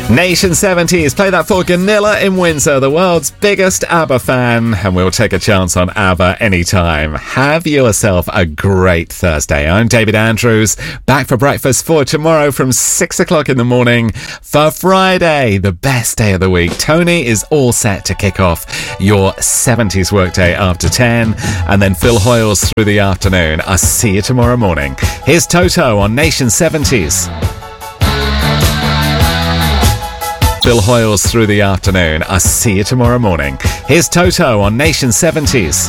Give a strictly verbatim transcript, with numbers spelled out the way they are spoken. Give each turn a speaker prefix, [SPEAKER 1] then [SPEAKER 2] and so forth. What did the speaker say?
[SPEAKER 1] Nation seventies, play that for Ganilla in Windsor, the world's biggest ABBA fan, and we'll take a chance on ABBA anytime. Have yourself a great Thursday. I'm David Andrews, back for breakfast for tomorrow from six o'clock in the morning. For Friday, the best day of the week, Tony is all set to kick off your seventies workday after ten, and then Phil Hoyles through the afternoon. I'll see you tomorrow morning. Here's Toto on Nation seventies. Phil Hoyles through the afternoon. I'll see you tomorrow morning. Here's Toto on Nation seventies.